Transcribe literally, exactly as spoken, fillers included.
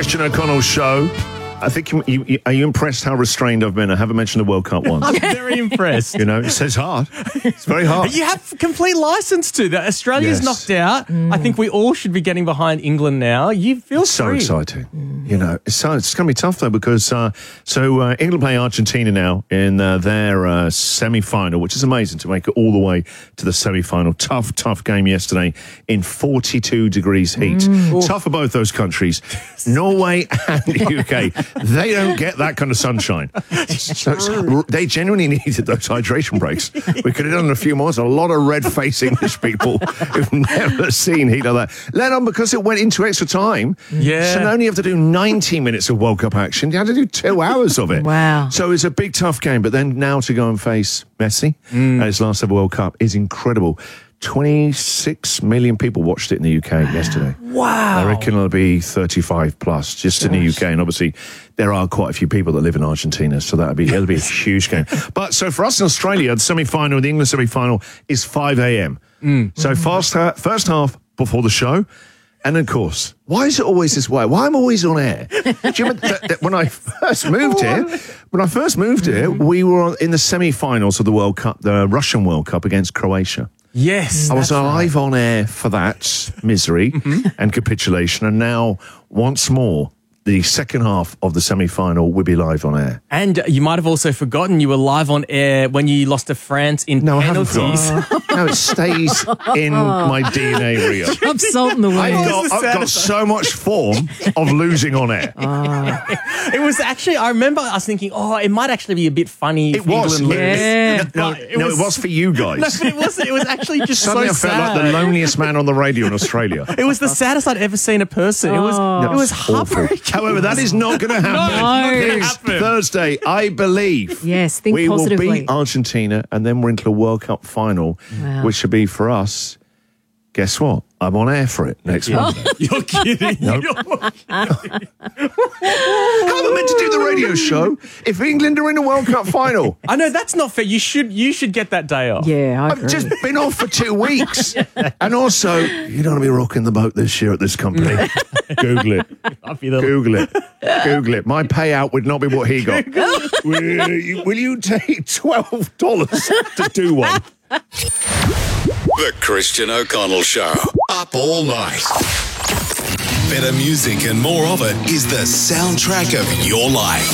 Christian O'Connell Show. I think you, you, you, are you impressed how restrained I've been? I haven't mentioned the World Cup once. I'm very impressed. You know, it says hard. It's very hard. You have complete license to that. Australia's Yes. knocked out. Mm. I think we all should be getting behind England now. You feel It's so free. exciting. Mm. You know, it's, so, it's going to be tough, though, because uh, so uh, England play Argentina now in uh, their uh, semi-final, which is amazing to make it all the way to the semi-final. Tough, tough game yesterday in forty-two degrees heat. Mm. Tough for both those countries. Norway and the U K. They don't get that kind of sunshine. So it's, they genuinely needed those hydration breaks. We could have done a few more. There's a lot of red-faced English people who've never seen heat like that. Let on because it went into extra time. Yeah. So not only have to do ninety minutes of World Cup action, you had to do two hours of it. Wow. So it's a big, tough game. But then now to go and face Messi Mm. at his last ever World Cup is incredible. twenty-six million people watched it in the U K yesterday. Wow. I reckon it'll be thirty-five plus just in the U K. And obviously, there are quite a few people that live in Argentina, so that'll be, it'll be a huge game. But so for us in Australia, the semi-final, the England semi-final is five a.m. Mm. So fast ha- first half before the show. And of course, why is it always this way? Why am I always on air? Do you remember that, that when I first moved here, when I first moved here, we were in the semi-finals of the World Cup, the Russian World Cup against Croatia. Yes. I was that's live right. on air for that misery Mm-hmm. and capitulation, and now once more, the second half of the semi-final will be live on air. And you might have also forgotten you were live on air when you lost to France in No, I haven't penalties. forgotten. No, it stays in my D N A, Rio. Rub salt in the I've wound. got, I've got so much form of losing on air. It was actually, I remember I was thinking, oh, it might actually be a bit funny It if was. England lose. Yeah. No, But no, it was for you guys. No, but it wasn't. It was actually just Suddenly so I felt sad. like the loneliest man on the radio in Australia. It was the saddest I'd ever seen a person. It was, Oh. it was Awful. heartbreaking. However, that is not going to happen. No. This happen. Thursday, I believe. Yes, think we positively. will beat Argentina, and then we're into the World Cup final, Wow. which should be for us. Guess what? I'm on air for it next Monday. You're kidding. Nope. You're- How am I meant to do the radio show if England are in the World Cup final? I know that's not fair. You should you should get that day off. Yeah, I I've agree. just been off for two weeks. And also, you don't want to be rocking the boat this year at this company. Google it. I'll be the Google it. Google it. My payout would not be what he got. will, you, will you take twelve dollars to do one? The Christian O'Connell Show. Up all night. Better music and more of it is the soundtrack of your life.